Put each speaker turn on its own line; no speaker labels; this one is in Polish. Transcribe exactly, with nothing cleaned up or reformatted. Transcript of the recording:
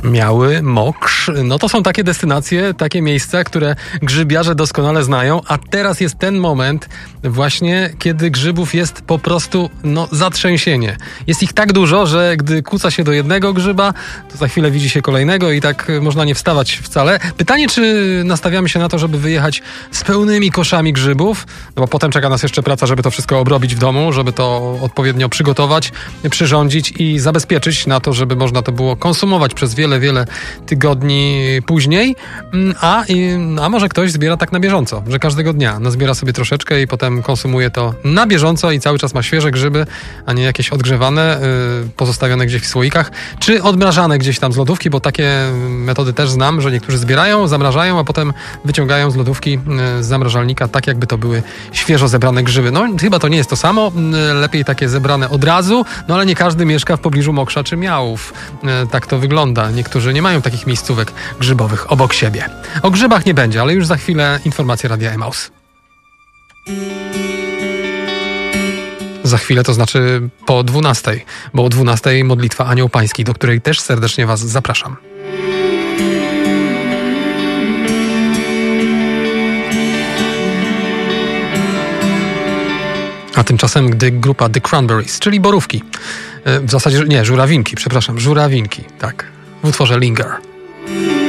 Miały, Moksz, no to są takie destynacje, takie miejsca, które grzybiarze doskonale znają, a teraz jest ten moment właśnie, kiedy grzybów jest po prostu, no, zatrzęsienie. Jest ich tak dużo, że gdy kuca się do jednego grzyba, to za chwilę widzi się kolejnego i tak można nie wstawać wcale. Pytanie, czy nastawiamy się na to, żeby wyjechać z pełnymi koszami grzybów, no bo potem czeka nas jeszcze praca, żeby to wszystko obrobić w domu, żeby to odpowiednio przygotować, przyrządzić i zabezpieczyć na to, żeby można to było konsumować przez wiele, wiele tygodni później, a, a może ktoś zbiera tak na bieżąco, że każdego dnia nazbiera sobie troszeczkę i potem konsumuje to na bieżąco i cały czas ma świeże grzyby, a nie jakieś odgrzewane, yy, pozostawione gdzieś w słoikach, czy odmrażane gdzieś tam z lodówki, bo takie metody też znam, że niektórzy zbierają, zamrażają, a potem wyciągają z lodówki, yy, z zamrażalnika, tak jakby to były świeżo zebrane grzyby. No chyba to nie jest to samo, yy, lepiej takie zebrane od razu, no ale nie każdy mieszka w pobliżu Mokrza czy Miałów. Yy, tak to wygląda. Niektórzy nie mają takich miejscówek grzybowych obok siebie. O grzybach nie będzie, ale już za chwilę informacje Radia Emaus. Za chwilę, to znaczy po dwunastej, bo o dwunastej modlitwa Anioł Pański, do której też serdecznie Was zapraszam. A tymczasem, gdy grupa The Cranberries, czyli borówki, w zasadzie, nie, żurawinki, przepraszam, żurawinki, tak, w utworze Linger.